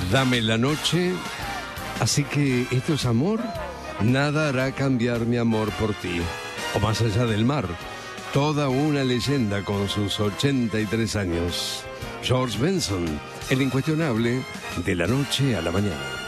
Dame la noche, así que esto es amor. Nada hará cambiar mi amor por ti. O más allá del mar, toda una leyenda con sus 83 años. George Benson, el incuestionable de la noche a la mañana.